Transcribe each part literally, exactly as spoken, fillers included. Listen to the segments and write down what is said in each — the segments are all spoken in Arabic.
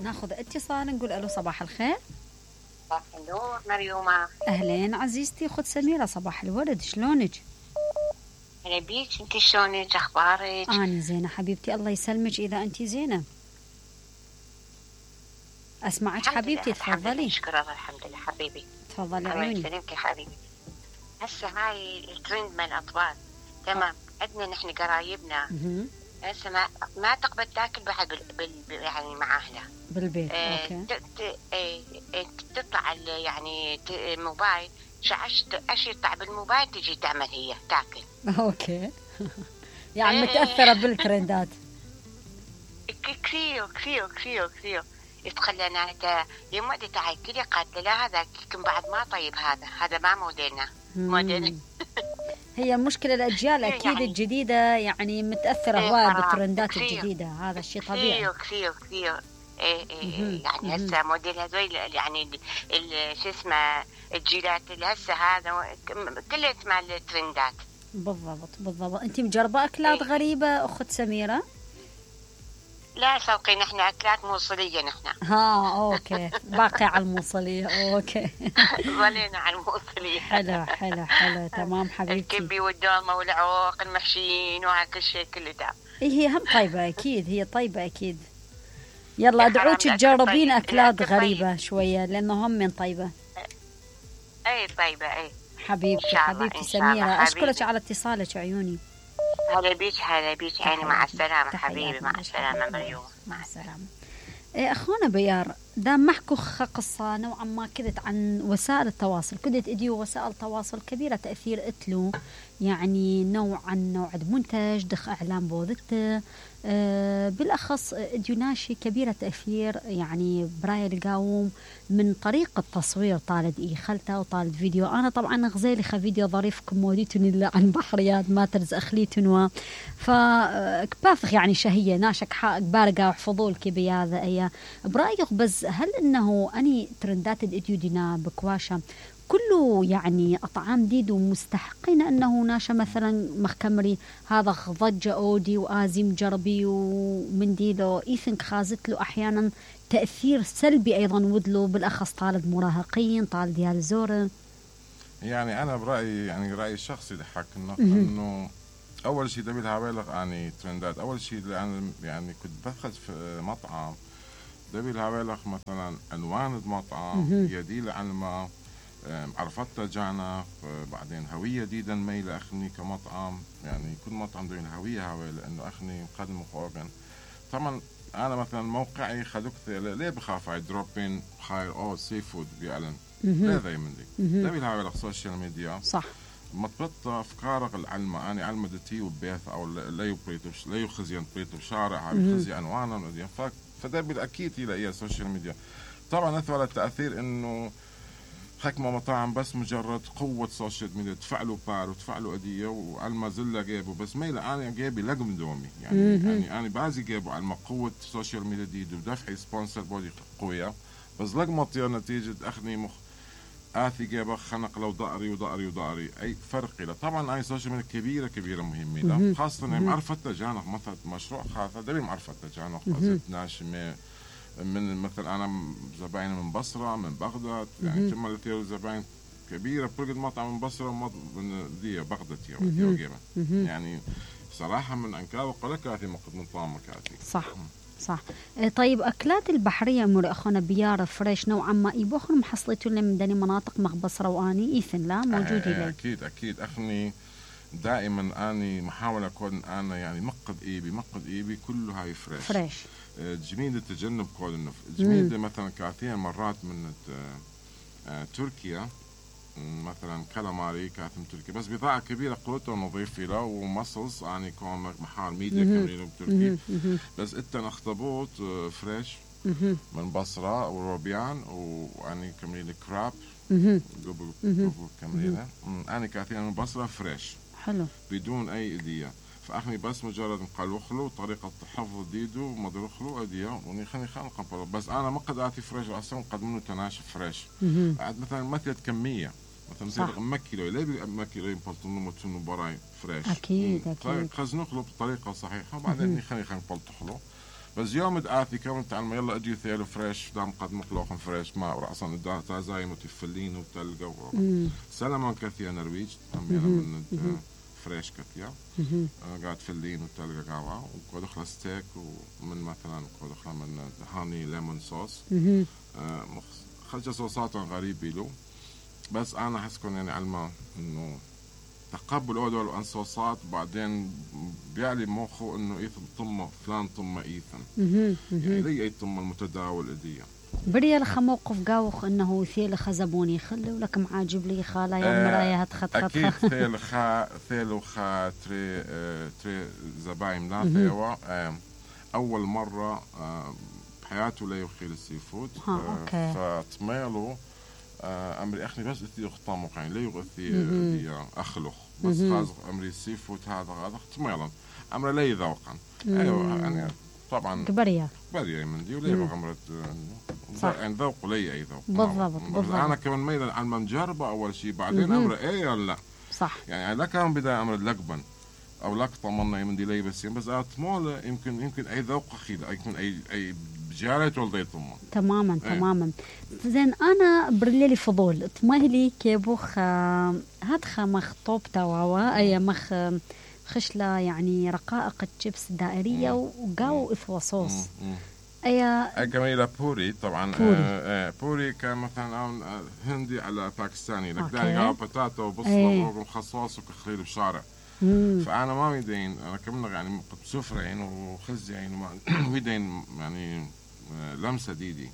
ناخذ اتصال نقول الو صباح الخير. صباح النور مريومة. اهلين عزيزتي اخت سميرة، صباح الورد، شلونك؟ هلا بيك، انت شلونك؟ اخبارك؟ انا زينة حبيبتي، الله يسلمك اذا انت زينة. اسمعك حبيبتي، تفضلي. شكرا الحمد لله حبيبي. تفضلي عيوني. الله يسلمك يا حبيبي. هسه هاي الترند مال الاطفال تمام، عندنا نحن قرايبنا هسه ما ما تقبل تاكل بعد بال... بال... يعني مع اهلها بالبيت. اه اوكي. ت... ت... اه تطلع يعني ت... موبايل شعش ايش يطلع بالموبايل تجي تعمل هي تاكل. اوكي. يعني متاثره بالترندات كثير كثير كثير كثير. يتخلى انا اليوم وقت تعي كلي قالت لا هذا يمكن بعد ما طيب، هذا هذا ما موديلنا موديل. هي المشكله الاجيال اكيد يعني الجديده يعني متاثره هوايه بالترندات الجديده، هذا الشيء طبيعي. كثير كثير كثير. ايه ايه يعني هسه موديل هذول يعني شو اسمه الجيلات اللي هسه هذا كلها مال الترندات. بالضبط بالضبط. انت مجربه اكلات إيه؟ غريبه اخت سميره؟ لا سوقي نحن اكلات موصليه نحن. ها اوكي، باقي على الموصليه. اوكي. ظلينا على الموصليه. حلو حلو حلو تمام حبيبتي. الكبي والدولمه والعوق المحشيين وهكذا شيء كله ده. إيه هي هم طيبه اكيد، هي طيبه اكيد. يلا ادعوك تجربين اكلات غريبه طيب. شويه لانه هم من طيبه. اي طيبه اي حبيبتي حبيبتي سميره، اشكرك على اتصالك عيوني. هلا بيك هلا بيك عيني، مع السلامة حبيبي، مع السلامة مريوم، مع السلامة. إيه أخونا بيار، دام محكو قصة نوعا ما كذت عن وسائل التواصل، كدت إديو وسائل تواصل كبيرة تأثير إتلو يعني نوعا نوع منتج دخ إعلام بوذته أه بالأخص إديوناشي كبيرة تأثير يعني براي القاوم من طريقة تصوير طالد إي خلته وطالد فيديو. أنا طبعا غزيلي خا فيديو ظريف كموديتني اللي عن بحريات ما ترز أخليتنوا فكباثخ يعني شهية ناشك حق بارقة وحفظول كبي هذا أي برأيك. بس هل إنه أني ترندات الإديو دينا بكواشة كله يعني أطعام ديد ومستحقين أنه ناشا مثلا مخكمري هذا ضجة أودي وآزيم جربي ومن ديلو إيثنك خازت له أحيانا تأثير سلبي أيضا ودلو بالأخص طالب مراهقين طالب ديال زورة. يعني أنا برأيي يعني رأيي الشخصي ضحك إنه أول شيء دبي الهابيلغ يعني ترندات. أول شيء اللي أنا يعني كنت بدخل في مطعم دبي الهابيلغ مثلا عنوان المطعم يديل عن ما عرفت جانا بعدين هوية جديدة ميلة أخني كمطعم يعني كل مطعم دوين هوية هوية لأنه أخني مقدم مقابل. طبعا أنا مثلا موقعي خدوك ليه بخاف هاي دروبين خير أو سي فود بيعلن ليه ذي من دي دبي الهابيلغ السوشيال ميديا صح مطبط أفكارك العلمة أنا علمة دتي وبيث أو لا يبريتوش لا يخزين بريتو شارع يخزي عنوانا ودي فدبي أكيد هي هي السوشيال ميديا. طبعا أثر التأثير إنه حكمة مطاعم بس مجرد قوة سوشيال ميديا تفعلوا بار وتفعلوا أدية وعلما زلة جيبوا بس ميلا أنا جيبي لقم دومي يعني يعني أنا بعزي جيبوا علما قوة سوشيال ميديا دي ودفعي سبونسر بودي قوية بس لقمت يا نتيجة أخني مخ آثي جيبه خنق لو ضاري وضاري وضاري أي فرق له. طبعا أي سوشيال ميديا كبيرة كبيرة مهمة له خاصة إنهم عرفت تجانق مثلا مشروع خاصة دبي معرفت تجانق زيت ناشمة من مثل أنا زباين من بصرة من بغداد يعني ثم لتيو زباين كبيرة بكل مطعم من بصرة من دي بغداد يو يعني صراحة من أنكار وقلة كاتي مقدم طعم كاتي صح صح. طيب أكلات البحرية مر أخونا بيار فريش نوعا ما يبوخن محصلتوا لي من دني مناطق مخبصرة واني إيثن لا موجودة لي أكيد أكيد أخني دائما أني محاولة أكون أنا يعني مقد إيبي مقد إيبي كله هاي فريش فريش جميل التجنب كل النف جميل مثلا كاتين مرات من تركيا مثلا كالاماري كاتم تركيا بس بضاعة كبيرة قوته نظيف له ومصص يعني كون محار ميديا كاملين بتركي بس انت اخطبوط فريش من بصرة وروبيان ويعني كاملين كراب قبل قبل كاملين انا كاتين من بصرة فريش حلو بدون اي ايدية فأخني بس مجرد نقلوخلو طريقة حفظ ديدو مدرخلو أدية ونخني خان قبله بس أنا ما قد أعطي فريش أصلا قد منه تناشف فريش عاد مثلا مثلت كمية مثلا زي مكيلو ليه مكيلو ينبلطنو متونو براي فريش أكيد أكيد خزنخلو بطريقة صحيحة وبعدين نخني خان بلطخلو بس يوم دآثي كم تعلم يلا أجي ثيل فريش دام قد مخلوق فريش ما ورأسا دا تازاي متفلين وتلقى سلام كثير نرويج هم من فريش كثير قاعد فلين وتلقى قهوة وكودخل ستيك ومن مثلا كودخل من هاني ليمون صوص خرج صوصات غريبة له بس أنا حس كون يعني علما إنه تقبل أول الصوصات بعدين بيعلي مخه إنه إيثم طمة فلان طمة إيثم يعني لي أي طمة المتداول إدية بريا لخ موقف قاوخ إنه ثيل خزبوني خلي ولكم عاجب لي خالة يوم مرايا هتخط خط أكيد ثيل خا ثيل وخا تري اه تري زباين لا ثيوا اه أول مرة اه بحياته لا يخيل السي فود اه فتميلوا اه أمري أخني بس إثي أخطامه يعني لا يغثي دي أخلخ بس خاز أمري السي فود هذا هذا تميلا أمر لا يذوقا أيوة يعني طبعا كبريا بريا من دي وليه بغمرت يعني ذوق لي أي ذوق بالضبط بالضبط أنا كمان ميلا عن منجربة أول شيء بعدين أمر إيه ولا صح يعني لا كان بداية أمر لقبا أو لقطة منا من دي لي بس بس أتمول يمكن يمكن أي ذوق أخيل يمكن أي أي بجارة ولدي طمة تماما ايه. تماما زين أنا برليلي فضول تمهلي كيبوخ هاتخ مخ طوب تواوا أي مخ خشلة يعني رقائق الشيبس دائرية وقاو إثوى صوص أيا جميلة بوري طبعا بوري, آه بوري كان مثلا هندي على باكستاني لك داي قاو بطاطا وبصلة وخصاص وكخليل بشارع فأنا ما ويدين أنا كمان يعني بسفرين وخزين ويدين يعني لمسة ديدي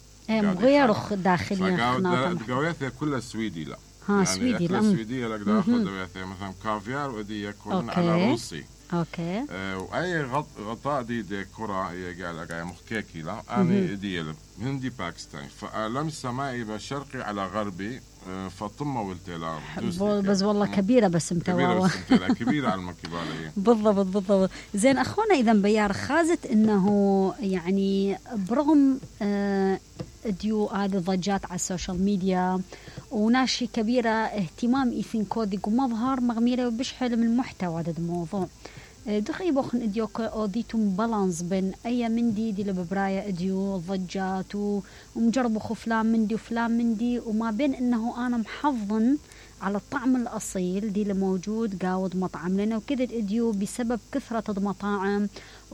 مغير داخليا الجويات كلها سويدي لا ها يعني سويدي لا سويدية لك داخل دويات مثلا كافيار ودي يكون على روسي اوكي آه واي غط غطاء دي دي كرة يقال جاي مخكيكي لا انا دي هندي باكستاني فلمسه معي بشرقي على غربي آه فطمه والتلا بس والله كبيره بس متواوه كبيره بس كبيره على المكباليه بالضبط بالضبط زين اخونا اذا بيار خازت انه يعني برغم آه ديو هذه ضجات على السوشيال ميديا وناشي كبيرة اهتمام إيثين كودي ومظهر مغميرة وبشحل من المحتوى هذا الموضوع دخي بوخن اديو اوديتم بالانس بين اي مندي دي لببرايا اديو ضجات ومجربوا خو فلان مندي وفلان مندي وما بين انه انا محظن على الطعم الأصيل دي اللي موجود قاود مطعم لنا وكذا اديو بسبب كثرة المطاعم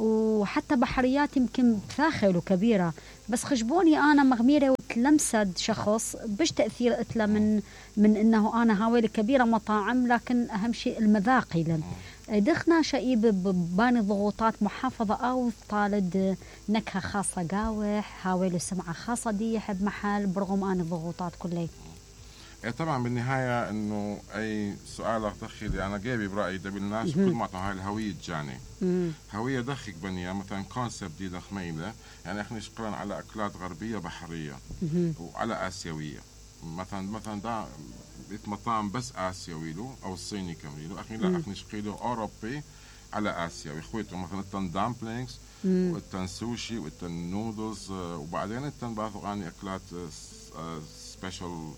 وحتى بحريات يمكن فاخر وكبيرة بس خشبوني أنا مغميرة وتلمسد شخص بش تأثير أتلا من من إنه أنا هاوي كبيرة مطاعم لكن أهم شيء المذاقي لن دخنا شئيب بباني ضغوطات محافظة أو طالد نكهة خاصة قاوح هاوي سمعة خاصة دي يحب محل برغم أنا الضغوطات كلها طبعا بالنهاية انه اي سؤال دخيلي انا جايبي برأيي ده بالناس كل ما هاي الهوية جاني هوية دخك بنية مثلا كونسبت دي دخميلة يعني احنا نشقلن على اكلات غربية بحرية وعلى اسيوية مثلا مثلا ده بيت مطاعم بس اسيوي له او الصيني كمان له اخي لا اخي نشقيله اوروبي على اسيوي اخويته مثلا التن دامبلينجز والتن سوشي والتن نودلز وبعدين التن باخذ اني اكلات سبيشال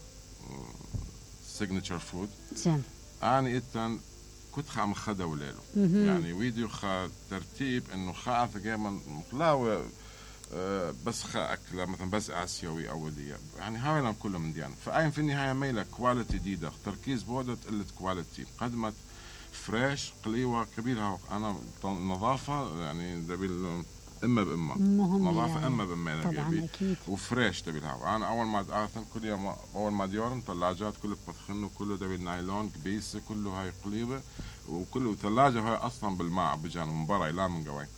سيجنتشر فود زين أنا إتن كنت خام خدا وليله يعني ويديو خا ترتيب إنه خا ثقيما مخلاوة أه بس خا أكله مثلا بس آسيوي أولية يعني هاي كله من ديان فأين في النهاية ميلة كواليتي ديدة تركيز بودة قلة كواليتي قدمت فريش قليوة كبيرة أنا نظافة يعني دبل إما بإما نظافة يعني. إما بإما طبعا أكيد وفريش تبي الهواء أنا أول ما أعرفن كل يوم أول ما ديورن ثلاجات كله بطخنه كله تبي النايلون كبيسة كله هاي قليبة وكله ثلاجة هاي أصلا بالماء بجان من برا لا من قوي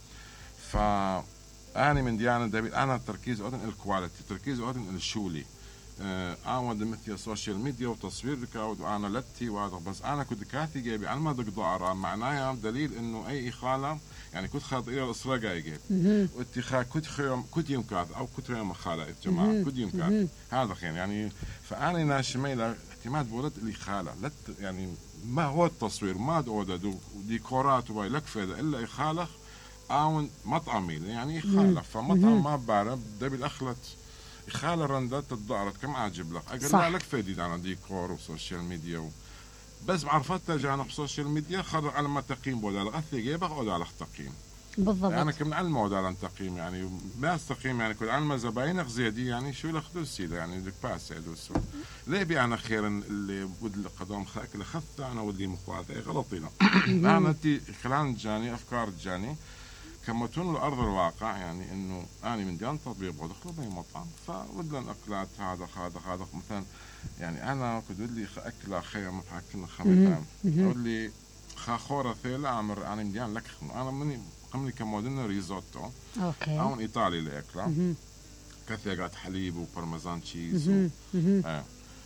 فأنا من ديانة تبي أنا التركيز أودن الكواليتي تركيز أودن الشولي أنا ودي مثل السوشيال ميديا وتصوير ركاود وأنا لتي وهذا بس أنا كنت كاتي جايبي على ما دق ضارة معناها دليل إنه أي إخالة يعني كنت خاطئة الأسرة جاي جيب واتخاذ كنت خيم كنت يوم كات أو كنت يوم خالة الجماعة كنت يوم كات هذا خير يعني فأنا ناشمي له اعتماد بولد اللي خالة لت يعني ما هو التصوير ما دودة وديكورات وباي لك فيدا إلا يخالخ أو مطعمي يعني يخالف فمطعم ما بعرف ده بالأخلت خال رندات الضارت كم عاجب لك أقول لا لك فيدي أنا ديكور وسوشيال ميديا و... بس بعرفت جانا بسوشيال ميديا خرج على ما تقييم بودا الغثي جيبه أو على تقييم بالضبط. أنا كم علمه دار تقييم يعني ما استقيم يعني كل علمه زباينك زيادي يعني شو لخدو السيدة يعني دك باس يدوسو ليه بي أنا خير اللي بود القدام خاك اللي خذت أنا ودي مخواته غلطينا. أنا تي خلال جاني أفكار جاني كما تون الأرض الواقع يعني إنه أنا من ديان تطبيق بدخل بين مطعم فود لنا أكلات هذا هذا هذا مثلا يعني أنا كنت ودي أكلة خير متحكم خمسة أقول لي خاخورة ثيلا عمر أنا من ديان لك أنا مني قمني كمودنا ريزوتو أوكي أو إيطالي لأكله كثيرات حليب وبارميزان تشيز آه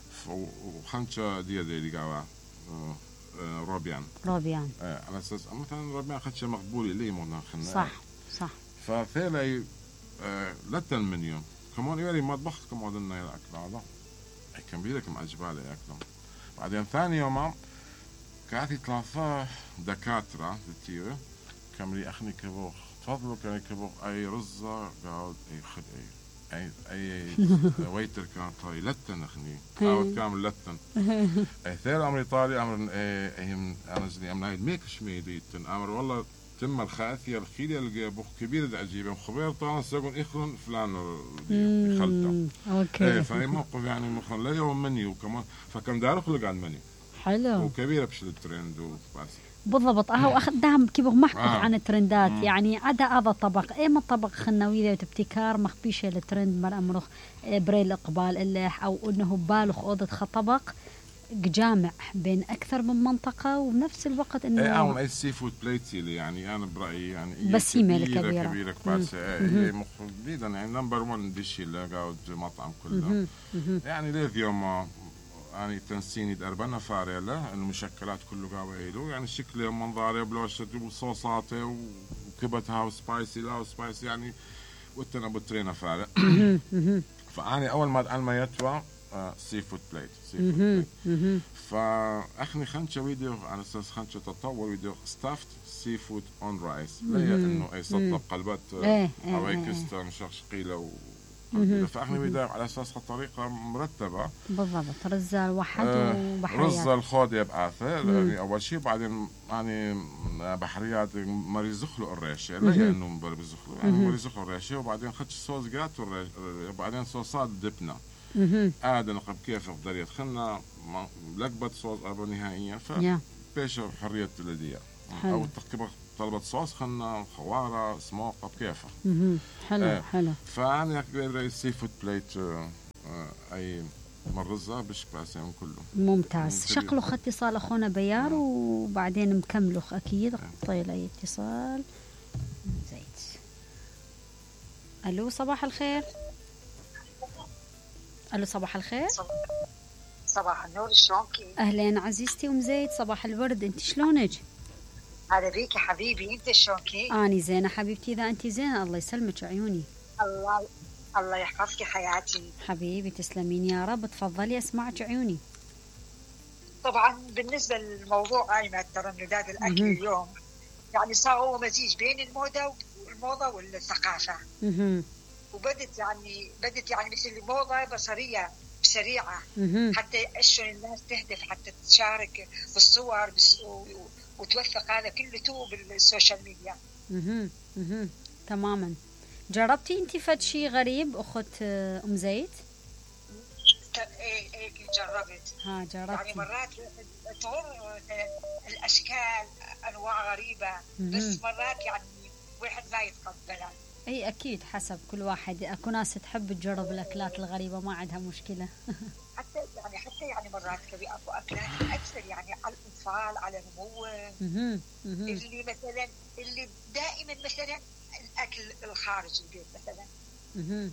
وخنشة دي دي اللي قاوا روبيان روبيان آه على أساس مثلا روبيان خنشة مقبولة ليه مهنا خنا صح صح فثيلا آه لتن منيو كمان يوري مطبخ كمودنا الأكل هذا كان بيلك معجبالي أكلهم. بعدين ثاني يوم كاتي ثلاثة دكاترة تتيوه كمري أخني كبوخ تفضلوا كان كبوخ أي رزة قاعد أي خد أي أي أي ويتر كان طاي لتن أخني قاعد كامل لتن أي ثير أمر إيطالي أمر أي أنا زني أمر هاي ميكش ميديتن أمر والله تم الخاثية الخيلة اللي بوخ كبير ده عجيبة وخبير طبعا سيكون إخلن فلان خلته أوكي فهي موقف يعني مخن لا يوم مني وكمان فكم دار خلق عن مني حلو وكبيرة بشل الترند وبس بالضبط. أهو أخدهم كيف محكوك آه. عن الترندات مم. يعني عدا هذا الطبق إيه ما طبق خنوية وابتكار مخبيشة الترند مر أمره بري الإقبال اللح أو إنه بالغ أوضة خطبق جامع بين أكثر من منطقة ونفس الوقت إنه ايه اون اي سي فود بليتي اللي يعني انا برايي يعني بسيمة كبيره كبيرة. كبيره بس هي مخليدا يعني نمبر واحد ديش اللي قاعد مطعم كله يعني ليه اليوم يعني تنسيني دربنا فاريلا المشكلات كله قاعد له يعني شكله منظره بلوشة وصوصاته وكبتها وسبايسي لا وسبايسي يعني وتنا بترينا فارق فاني اول ما اتعلم يتوا سي فود بليت سي فود بليت فاخني خنشه فيديو على اساس خنشه تطور فيديو ستافت سي فود اون رايس لا انه اي صدق قلبات هوايكست مشقشقيله فاحنا فيديو على اساس طريقه مرتبه بالضبط رزة واحد آه وبحريات رز الخودة بعثة يعني اول شيء بعدين يعني بحريات ما يزخلوا الريشه لا انه ما بيزخلوا يعني ما يزخلوا الريشه وبعدين خدش صوص جات وبعدين صوصات دبنا عاد نقب كيف نقدر يدخلنا لقبة صوص أبو نهائيا فبيش حرية البلدية أو تقريبا طلبت صوص خلنا خوارة سموقة بكيفه حلو آه. حلو فأنا أكبر سي فود بليت آه أي مرزة بش باسم كله ممتاز. شكله خد اتصال أخونا بيار وبعدين مكمله أكيد طيب أي اتصال زيت. ألو صباح الخير. ألو صباح الخير. صباح النور شلونكي؟ أهلين عزيزتي أم زيد صباح الورد أنت شلونك؟ هلا بيكي حبيبي أنت شلونكي؟ أني زينة حبيبتي إذا أنت زينة الله يسلمك عيوني. الله الله يحفظك حياتي حبيبي تسلمين يا رب تفضلي أسمعك عيوني. طبعا بالنسبة للموضوع أيمن ترندات الأكل م-م. اليوم يعني صار هو مزيج بين الموضة والموضة والثقافة م-م. وبدت يعني بدت يعني مثل الموضة بصرية سريعة م-م. حتى أشون الناس تهدف حتى تشارك بالصور بس وتوثق هذا كله تو بالسوشيال ميديا. م-م. م-م. تماما. جربتي انتي فد شي غريب أخت أم زيد؟ ايه ايه جربت. ها جربت. يعني مرات تغر الأشكال أنواع غريبة م-م. بس مرات يعني واحد ما يتقبلها. اي اكيد حسب كل واحد اكو ناس تحب تجرب الاكلات الغريبه ما عندها مشكله. حتى يعني حتى يعني مرات كبير اكو اكلات اكثر يعني على الاطفال على نموهم اللي مثلا اللي دائما مثلا الاكل الخارج البيت مثلا.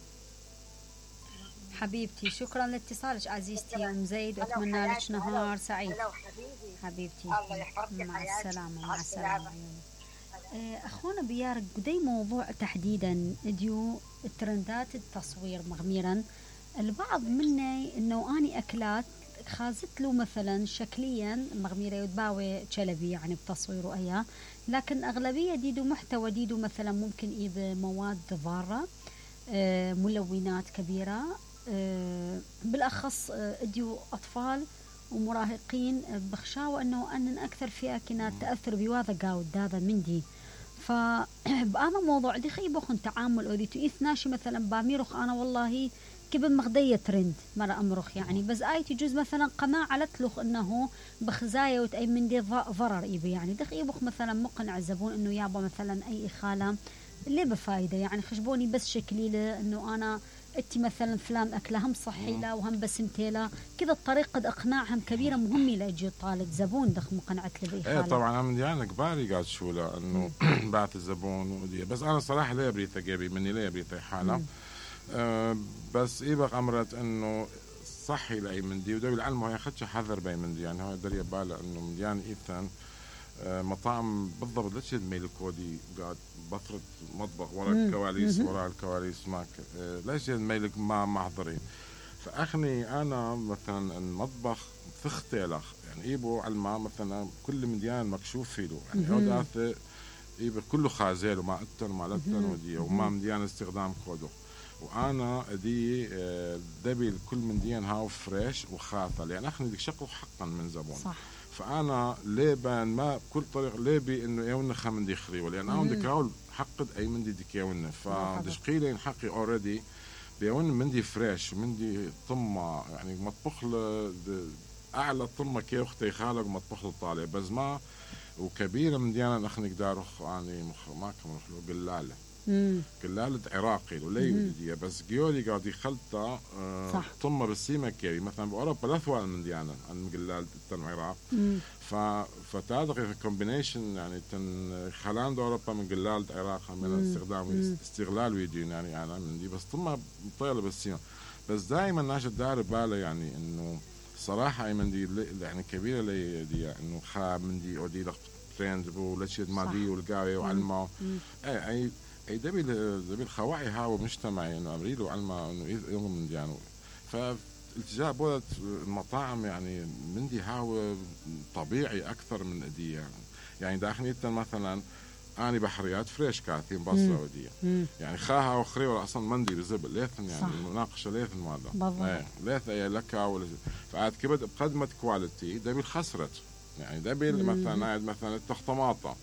حبيبتي شكرا لاتصالك عزيزتي يا ام زيد واتمنى لك نهار سعيد. حبيبتي الله يحفظك مع السلامه مع السلامه. أخونا بيار قدي موضوع تحديدا اديو الترندات التصوير مغميرا البعض مني انه اني اكلات خازت له مثلا شكليا مغميرة يتباوي شلبي يعني بتصويره اياه لكن اغلبية ديدو محتوى ديدو مثلا ممكن اذا مواد ضارة ملونات كبيرة بالاخص اديو اطفال ومراهقين بخشاوة انه ان اكثر فئة كانت تأثر بواذا قاود هذا مندي فبأنا موضوع دي خي بخن تعامل أودي تؤيث ناشي مثلا باميرخ أنا والله كبن مغدية ترند مرة أمرخ يعني بس آي تجوز مثلا قناة على تلوخ إنه بخزايا وتأي من دي ضرر إيبي يعني دخ يبخ مثلا مقنع الزبون إنه يابا مثلا أي إخالة اللي بفايدة يعني خشبوني بس شكلي له إنه أنا أتي مثلا فلان أكله هم صحي له وهم بسمتي له كذا الطريقة إقناعهم كبيرة مهمة ليجي طالب زبون دخ مقنعة لبي ايه طبعا أنا يعني كباري قاعد شو لا إنه بعت الزبون ودي بس أنا صراحة لا بريثة جابي مني لا بريثة حالة أه بس إيه بقى أمرت إنه صحي لأي من دي وده بالعلم هي خدش حذر بأي من دي يعني هو دري باله إنه من يعني إيثان أه مطاعم بالضبط ليش الميل كودي قاعد بطرد مطبخ ورا الكواليس ورا الكواليس ماك أه ليش الميل ما محضرين فأخني أنا مثلا المطبخ ثختيلخ يعني إيبو علما مثلا كل مديان مكشوف فيه يعني أوداث إيبو كله خازيل وما أتن وما لتن ودي وما مديان استخدام كودو وانا دي دبي كل من ديان هاو فريش وخاطه لان اخني ديك شقه حقا من زبون صح. فانا ليبان ما كل طريق ليبي انه يون خمن دي خريوه لان انا ديك هاول حقد اي من دي ديك يون فدشقيلين حقي اوريدي بيون من دي فريش من دي طمه يعني مطبخ اعلى طمه كي اختي خالق مطبخ الطالب بس ما وكبيره من ديانا اخني قداروخ يعني ما كمان قلاله قلالة عراقي ولي ودي بس جيولي قاعد يخلطها آه طمة بالسيمة كيري مثلا بأوروبا لا ثوال من ديانا عن قلالة التن عراق ف فتادق في كومبينيشن يعني تن خلان أوروبا من قلالة عراق من استخدام استغلال ويدين يعني أنا من دي بس طمة طيلة بالسيمة بس دائما ناش الدار باله يعني إنه صراحة أي من دي يعني كبيرة لي دي إنه خا من دي أودي لق ترند ولشيد مادي والقاوي وعلمه أي أي اي دبي دبي الخواعي هاو مجتمعي انه امريلو علما انه يوم من يعني فالتجاه بولت المطاعم يعني من دي هاو طبيعي اكثر من ادي يعني يعني داخلين مثلا اني بحريات فريش كاثين بصره ودي يعني خاها وخري ولا اصلا مندي بزبل ليثن يعني المناقشه ليثن ماذا ايه ليث اي لك ولا فعاد كبد بقدمت كواليتي دبي خسرت يعني دبي مثلا قاعد مثلا الطماطه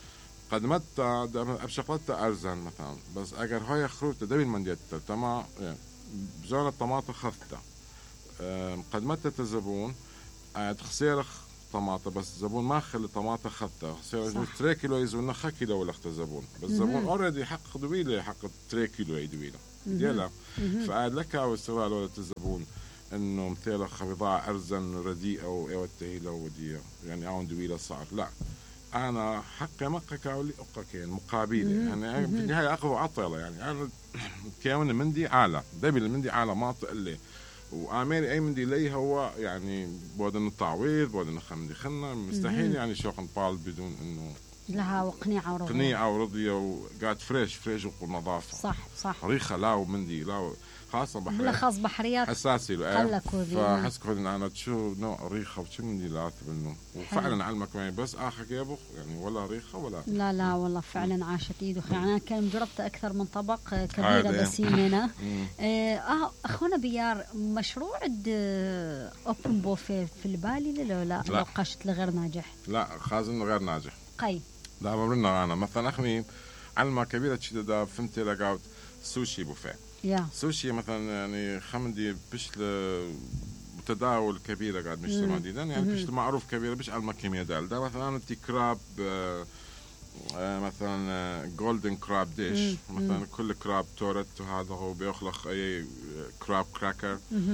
قدمت بشقلتها أرزان مثلا بس أجر هاي خروجته دبي المنديتة تمام يعني بزون الطماطة خفته قدمتها الزبون تخسيرخ طماطة بس الزبون ما خلي طماطة خفته خسير تري كيلو يزون خا كيلو ولا خت الزبون بس الزبون أوريدي حق دويله حق تري كيلو يدويله ديلا فعاد لك أو استغلال ولا الزبون إنه مثلا بضاعة أرزن رديئة أو أو التهيلة ودي يعني أو دويله صار لا أنا حقي مقا كاولي أقاكين مقابلة يعني في النهاية أخذ عطلة يعني أنا كيون مندي عالة دبي المندي عالة ما تقلي وآميري أي مندي لي هو يعني بودن التعويض بودن خمدي خلنا مستحيل يعني شو نطال بدون إنه لها وقنيعة ورضية قنيعة ورضية وقاعد فريش فريش ونظافة صح صح ريخة لا ومندي لا خاصة بحريات بالأخص بحريات حساسي له فحس كود إن أنا تشو نوع ريخة وشو من دي لا تبنو وفعلا علمك معي بس آخر يبخ يعني ولا ريخة ولا لا لا والله فعلا عاشت إيده يعني أنا كان جربت أكثر من طبق كبيرة بسيمنة آه أخونا بيار مشروع أوبن بوفيه في البالي لا لا لو قشت لغير ناجح لا خازن غير ناجح قي لا مرنا أنا مثلا أخني علمة كبيرة تشيد دا فهمت لقاوت سوشي بوفيه yeah. سوشي مثلا يعني خمدي بش تداول كبيرة قاعد مش تماديدا يعني بش معروف كبيرة بش على كمية دال ده مثلا تي كراب آه آه مثلا جولدن كراب ديش مثلا كل كراب تورت هذا هو بيخلق أي كراب كراكر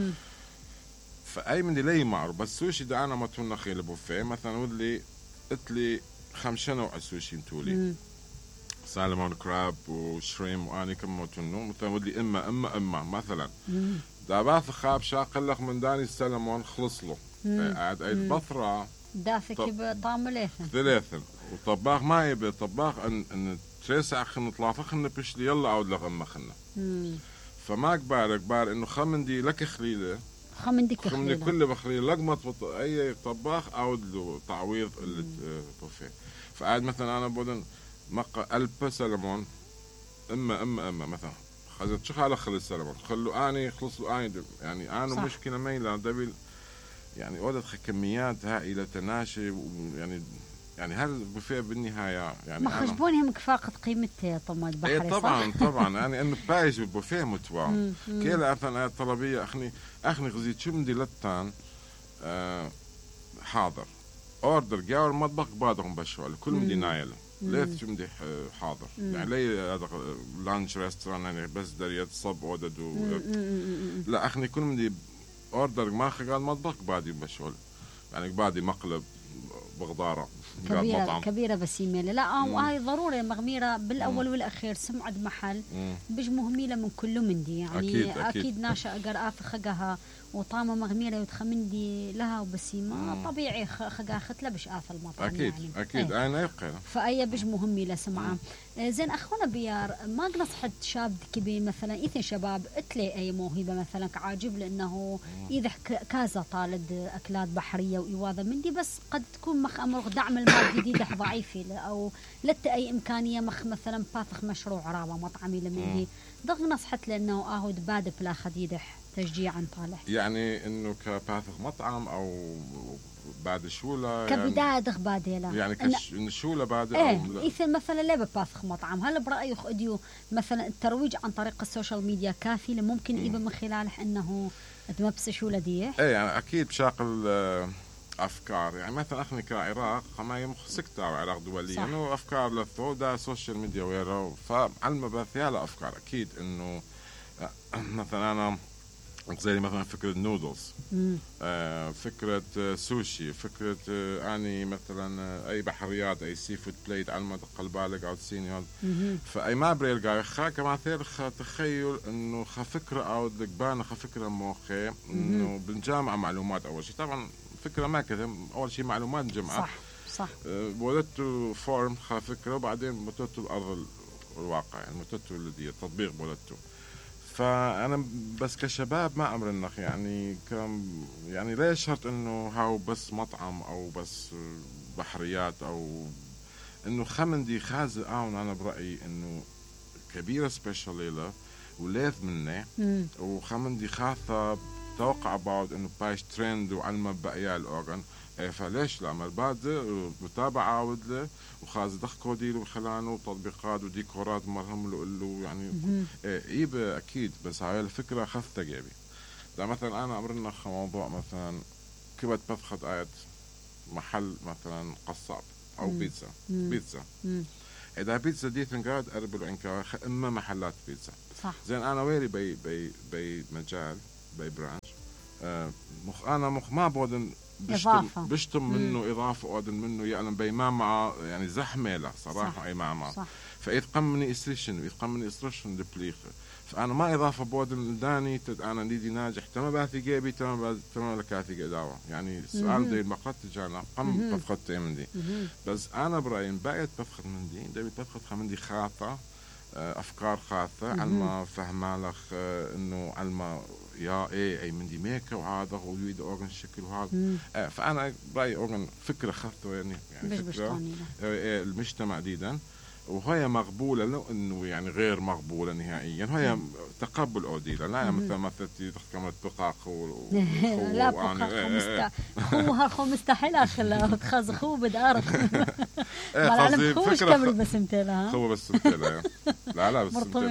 فأي من دي لي معروف بس سوشي ده أنا ما تون خيل بوفيه مثلا ودلي قلتلي خمسة نوع سوشي متولي سالمون كراب وشريم واني كم متنو مثلا ودي اما اما اما مثلا داباث خاب شاقلق من داني السلمون خلص له قاعد اي بثره دافك بطعم ليثن ثلاثا وطباخ ما يبي طباخ ان ان تسع خن ثلاثه خن بش يلا عود لغ اما خنا فما كبار كبار انه خمندي لك خليله خمندي خليله خمندي كل بخليله لقمه اي طباخ عود له تعويض اللي طفي فقاعد مثلا انا بدن مقا ألب سلمون إما إما إما مثلا خذت شو على خلي السلمون خلوا أني خلصوا أني يعني أنا مشكلة ميلا دبل يعني أودت كميات هائلة تناشي يعني يعني هذا البوفيه بالنهايه يعني ما خشبونهم كفاقة قيمته طماط بحري. إيه طبعا طبعا يعني انه بايج بالبوفيه متوا كيلا اثنا طلبيه اخني اخني غزيت شو بدي لتان آه حاضر اوردر جاور مطبخ بعدهم بشوال كل مدي نايل ليث شو بدي حاضر مم. يعني لي هذا لانش ريستوران يعني بس دريت صب اودد و... لا اخني كل مدي اوردر ما خقال مطبخ بعدي بشوال يعني بعدي مقلب بغضاره كبيرة مطعم. كبيرة بس يميلة لا هاي ضروري مغميرة بالأول مم. والأخير سمعة محل بيج مهميلة من كله مندي يعني أكيد, أكيد. أكيد ناشا أقر آف خقها وطامة مغميرة وتخمندي لها وبسيمة طبيعي خقها ختلة بش آف المطعم أكيد يعني. أكيد أيه. أنا يبقى فأي بيج مهميلة سمعة زين أخونا بيار ما نصحت شاب كبير مثلا إثنين شباب اتلي أي موهبة مثلا كعاجب لأنه إذا كازا طالد أكلات بحرية وإيواذا مندي بس قد تكون مخ أمر دعم المادي دي ده ضعيف أو لت أي إمكانية مخ مثلا باثخ مشروع عرابة مطعمي لمندي ضغ نصحت لأنه أهود باد بلا خديدح تشجيعا طالح يعني إنه كباثخ مطعم أو بعد شولة كبداية دخ باديلا يعني كش إن شولة بعد إيه إذا مثلا ليه بباثخ مطعم هل برأيك أديو مثلا الترويج عن طريق السوشيال ميديا كافي لممكن إيبا من خلاله إنه تمبس شولة ديه إيه يعني أكيد بشاقل أفكار يعني مثلا أخني كعراق ما يمخ سكتة عراق دولية إنه أفكار للثودة سوشيال ميديا ويرو فعلم بثيالة أفكار أكيد إنه مثلا أنا زي مثلا فكرة نودلز آه فكرة آه سوشي فكرة آه يعني مثلا آه أي بحريات أي سي فود بليت على ما تقل بالك أو تسيني فأي ما بريل خا كما ثير خا تخيل إنه خا فكرة أو دقبانة خا فكرة موخي إنه بنجمع معلومات أول شيء طبعا فكرة ما كذا أول شيء معلومات نجمعها صح صح آه ولدت فورم خا فكرة وبعدين متوتو الأرض الواقع يعني متوتو الذي التطبيق بولدته فأنا بس كشباب ما أمر النخ يعني كم يعني ليش شرط إنه هاو بس مطعم أو بس بحريات أو إنه خمندي خازن أون أنا برأيي إنه كبيرة سبيشال ليلة وليث منه وخمندي خاثة توقع بعض إنه بايش ترند وعلمه بقيا الأورغن فليش لا عمل بعد متابعة عاود له وخاز دخ كوديل وخلانه وتطبيقات وديكورات مرهم له له يعني إيه أكيد بس هاي الفكرة خفت جيبي ده مثلا أنا أمرنا موضوع مثلا كبت بفخد آية محل مثلا قصاب أو مم. بيتزا مم. بيتزا مم. إذا بيتزا دي تنقاد أربل وإنكار إما محلات بيتزا صح. زين أنا ويري بي بي بي مجال بي برانش آه مخ أنا مخ ما بودن بشتم, بشتم منه إضافة أودن منه يعني بيما مع يعني زحمة له صراحة أي مع فإتقمني إسريشن إتقمني إسريشن دبليخة فأنا ما إضافة بودن داني تد أنا نيدي ناجح تما باثي جيبي تما تما لكاثي قداوة يعني السؤال دي المقلت جانا قم بفخت من دي بس أنا برأيي بايت بفخت من دي دي بفخت خمندي خاطة أفكار خاطة علما فهمالخ إنه علما يا إيه أي من دي ميكا وهذا ويد أورجن شكل وهذا آه فأنا برأيي أورجن فكرة خاطة يعني يعني فكرة آه المجتمع ديدا وهي مقبولة لو إنه يعني غير مقبولة نهائيا هي تقبل أوديلا لا مثلا مثلا تحكم الدقاق لا بقاق خوها خو مستحيل أخلا خاز خو بدارخ قصدي فكرة بس متلا خو بس متلا لا لا بس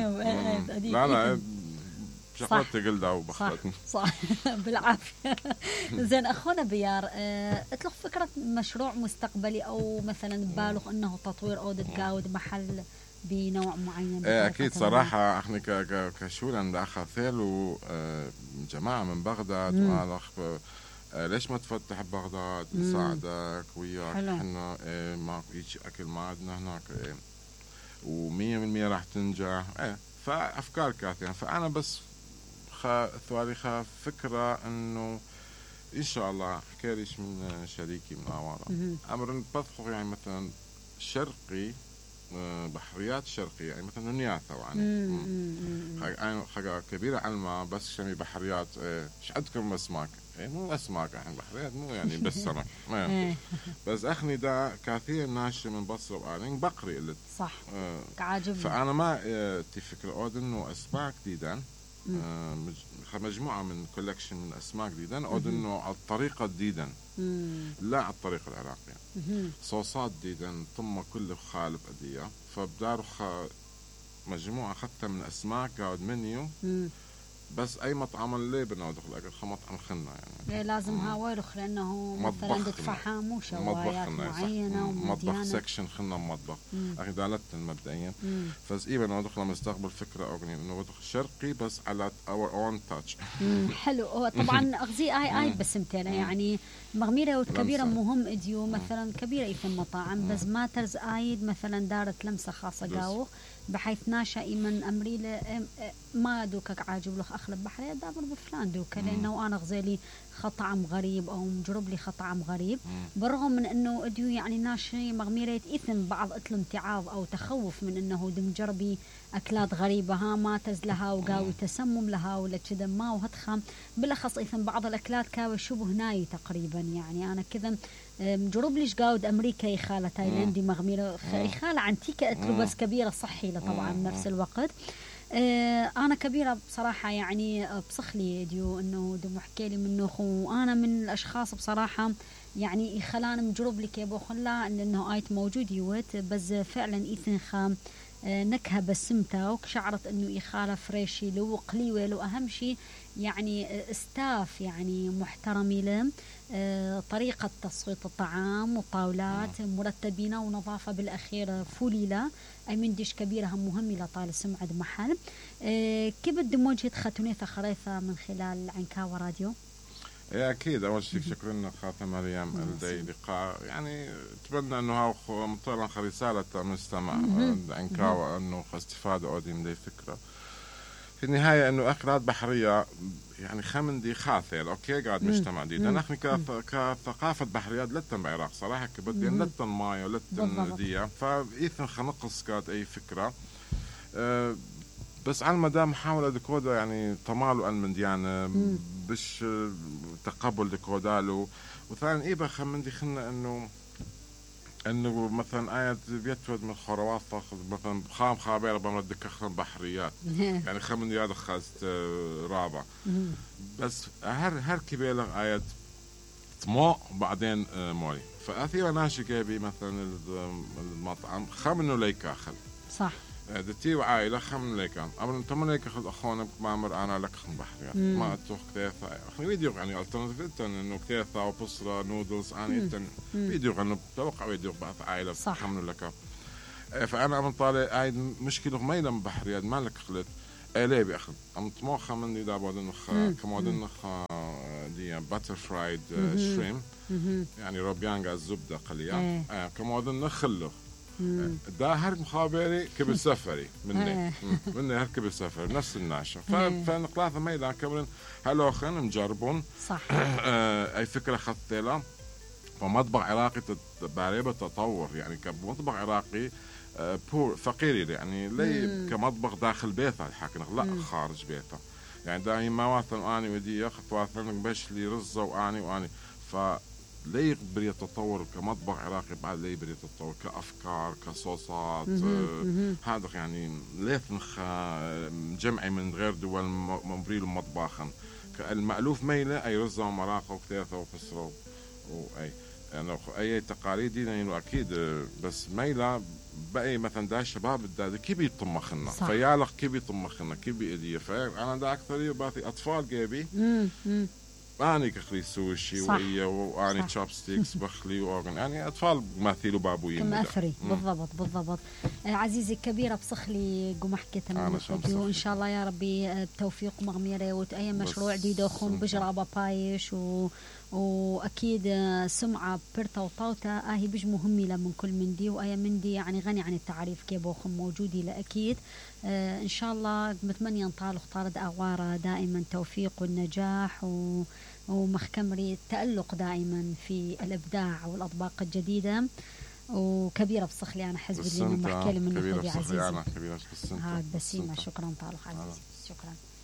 لا لا شغلت تقلدها وبخلتني صح بالعافية زين أخونا بيار اطلق فكرة مشروع مستقبلي أو مثلا بالغ أنه تطوير أودة قاود محل بنوع معين أكيد صراحة احنا كشولا داخل ثيلو جماعة من بغداد وآلخ ليش ما تفتح بغداد نساعدك وياك احنا ما يجي أكل ما عندنا هناك ومية بالمية راح تنجح فأفكار كافية فأنا بس ثواريخ فكرة إنه إن شاء الله حكيريش من شريكي من أوارا أمر بطخو يعني مثلا شرقي بحريات شرقية يعني مثلا نياثة يعني حاجة كبيرة علما بس شمي بحريات إيش عندكم أسماك إيه مو أسماك يعني بحريات مو يعني بس سمك ما بس أخني دا كثير ناشي من بصر وآلين بقري اللي صح كعاجبني فأنا ما تفكر أود إنه أسماك ديدان آه مجموعة من كولكشن من أسماك جديدة أود إنه على الطريقة جديدة لا على الطريقة العراقية صوصات جديدة ثم كل خالف أدية فبداروا خ... مجموعة أخذتها من أسماك قاعد منيو بس أي مطعم اللي بنودخل أكل مطعم خلنا يعني لازم هاويرخ لأنه مثلا تدفع حاموش ووايات معينة مطبخ سكشن خلنا مطبخ أخي دالتن مبدئيا فز إيه بنودخل مستقبل فكرة أغنية إنه ودخل شرقي بس على our own touch حلو هو طبعا أغذي آي آي بس متلا يعني مغميرة وكبيرة مهم إديو مثلا كبيرة في المطاعم بس ما ترز آيد مثلا دارت لمسة خاصة قاوخ بحيث ناشا من أمري ما دوكك عاجب لك أخلب بحرية دابر بفلان دوكا لأنه أنا غزالي خطعم غريب أو مجرب لي خطعم غريب بالرغم من أنه أديو يعني ناشي مغميرة إثم بعض أتل امتعاض أو تخوف من أنه دم جربي أكلات غريبة ها ما تزلها وقاوي تسمم لها ولا كذا ما وهتخم بالأخص إثم بعض الأكلات كاوي شبه ناي تقريبا يعني أنا كذا مجرب ليش قاود أمريكا يخالة تايلاندي مغميرة يخالة عنتيكة أتلو بس كبيرة صحي طبعا نفس الوقت آه أنا كبيرة بصراحة يعني بصخلي ديو إنه دم حكيلي منه وأنا من الأشخاص بصراحة يعني يخلان مجرب لي كيبو خلا إنه آيت موجود يوت بس فعلا إيثن خام آه نكهة بسمتها وشعرت إنه يخالة فريشي لو قليوة لو أهم شيء يعني استاف يعني محترمي له آه طريقة تصويت الطعام وطاولات مرتبين ونظافة بالأخير فوليلة أي من ديش كبيرة هم مهمة لطال سمعة محل آه كيف بدي موجهة ختونيثة خريطة من خلال عنكاوة راديو إيه أكيد أول شيء شكرا خاطر مريم لدي لقاء يعني أتمنى أنه هاو مطلع رسالة مستمع عنكاوة أنه استفادة أودي من دي فكرة في النهاية أنه أكلات بحرية يعني خمن دي خاثر أوكي قاعد مجتمع دي نحن كثقافة بحريات لتن بعراق صراحة كبدي لتن مايو لتن دي فإيثن خنقص كانت أي فكرة أه بس على المدى محاولة ديكودا يعني طمالو المنديانة بش تقبل ديكودالو وثانيا إيه بخمن دي خلنا إنه انه مثلا آيات بيتود من خروات تاخذ مثلا خام خابير بمرد كخن بحريات يعني خمن ياد خاست رابع بس هر هر كبيلة آيات طموع بعدين مولي فأثيرا ناشي كيبي مثلا المطعم خمنه ليكاخل صح دتي وعائلة خمن ليكان أمر تمن ليكاخذ أخونا مامر أنا لك خن بحريات ما أتوخ كثيفة أخني فيديو يعني ألترناتيف إنه كثيفة وبصرة نودلز أنا إتن فيديو إنه توقع فيديو بعث عائلة خمن لك فأنا أمر طالع عايد مشكلة ما يلم بحريات ما لك خلت ليه بأخذ أم طموح خمن دي دا بعدين خ كمودن خ دي باتر فرايد شريم يعني روبيانجا الزبدة قليلا آه كمودن خله ده هرك مخابري كبر سفري مني مني هرك كبر سفري نفس الناشة فنقلاث ميدا كبرن هلو خن مجربون صح أي فكرة خطيلة فمطبخ عراقي بعريبة تطور يعني كمطبخ عراقي بور فقير يعني لي كمطبخ داخل بيته الحاكي لا خارج بيته يعني دائما ما واثن اني ودي ياخذ واثن باش لي رزه واني واني ف لي يقدر يتطور كمطبخ عراقي بعد لي يقدر يتطور كافكار كصوصات هذا يعني ليثنخ جمعي من غير دول مبريل مطبخا المألوف ميله اي رزه ومراقه وكثيفه وفسره واي يعني اي تقاليد يعني اكيد بس ميله بقى مثلا ده الشباب ده كيف يطمخنا فيالك كيف يطمخنا كيف بيديه فانا ده اكثر يبقى اطفال جايبي أنا كخلي سوشي وهي وأنا تشوبستيكس بخلي وأغن يعني أطفال مثيل وبابوين كم أثري بالضبط بالضبط آه عزيزي الكبيرة بصخلي قم حكيت أنا وإن شاء الله يا ربي بتوفيق مغميرة وتأي مشروع دي دخون بجرابة بايش و وأكيد سمعة برتا وطاوتا آهي بج مهمة من كل من دي وآية من دي يعني غني عن التعريف كيبوخم موجودي لأكيد آه إن شاء الله متمنى نطال اختارد أغوارة دائما توفيق والنجاح و ومخكمري التألق دائما في الإبداع والأطباق الجديدة وكبيرة بصخلي أنا حزب لي محكي لي من كبيرة عزيزي أنا كبيرة هاد بسيمة شكرا طالق عزيزي شكرا